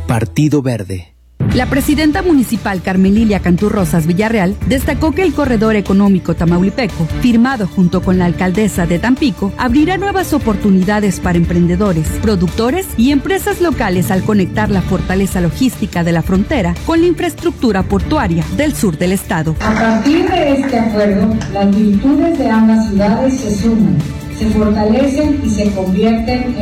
Partido Verde. La presidenta municipal Carmen Lilia Cantú Rosas Villarreal destacó que el corredor económico tamaulipeco, firmado junto con la alcaldesa de Tampico, abrirá nuevas oportunidades para emprendedores, productores y empresas locales al conectar la fortaleza logística de la frontera con la infraestructura portuaria del sur del estado. A partir de este acuerdo, las virtudes de ambas ciudades se suman, se fortalecen y se convierten en